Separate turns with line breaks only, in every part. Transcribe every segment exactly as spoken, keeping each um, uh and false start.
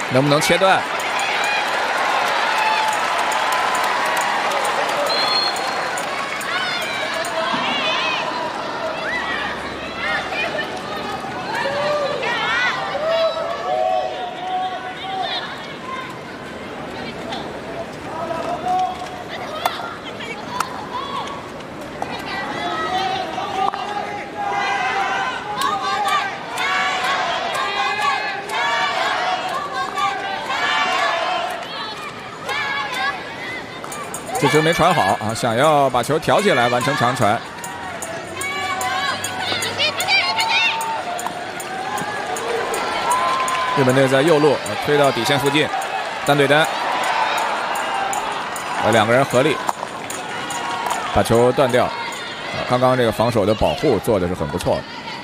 能不能切断？这球没传好啊！想要把球挑起来，完成长传。日本队在右路推到底线附近，单对单，呃，两个人合力把球断掉。刚刚这个防守的保护做的是很不错的。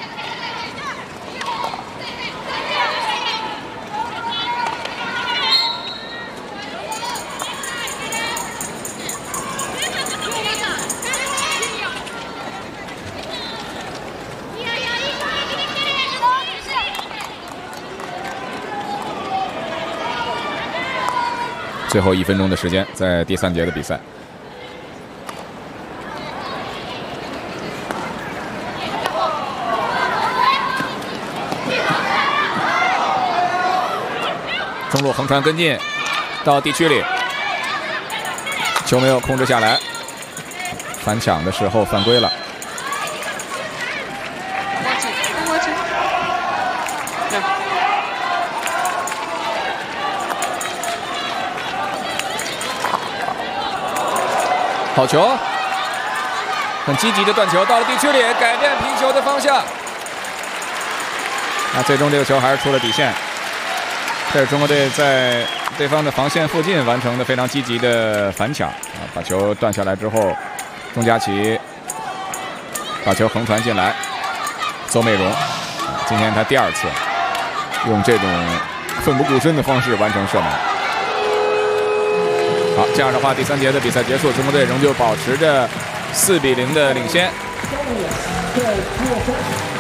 最后一分钟的时间，在第三节的比赛。中路横传跟进，到地区里，球没有控制下来，反抢的时候犯规了。好球，很积极的断球，到了地区里，改变皮球的方向。那最终这个球还是出了底线。这是中国队在对方的防线附近完成的非常积极的反抢啊，把球断下来之后，钟佳琪把球横传进来，邹美容，今天他第二次用这种奋不顾身的方式完成射门。好，这样的话，第三节的比赛结束，中国队仍旧保持着四比零的领先。